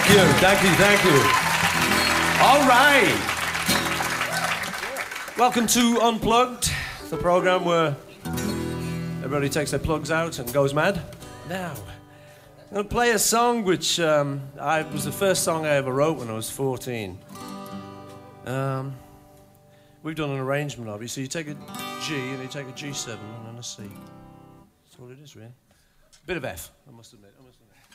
Thank you, thank you, thank you. All right. Welcome to Unplugged, the program where everybody takes their plugs out and goes mad. Now, I'm going to play a song which was the first song I ever wrote when I was 14. We've done an arrangement of it. So you take a G and you take a G7 and then a C. That's all it is, really. Bit of F, I must admit.